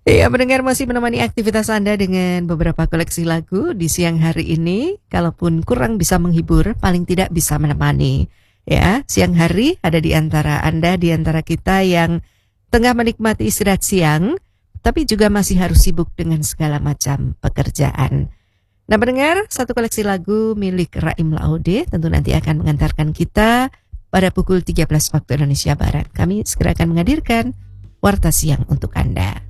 Ya, pendengar masih menemani aktivitas Anda dengan beberapa koleksi lagu di siang hari ini. Kalaupun kurang bisa menghibur, paling tidak bisa menemani. Ya, siang hari ada di antara Anda, di antara kita yang tengah menikmati istirahat siang, tapi juga masih harus sibuk dengan segala macam pekerjaan. Nah, pendengar, satu koleksi lagu milik Raim Laude tentu nanti akan mengantarkan kita pada pukul 13 waktu Indonesia Barat. Kami segera akan menghadirkan Warta Siang untuk Anda.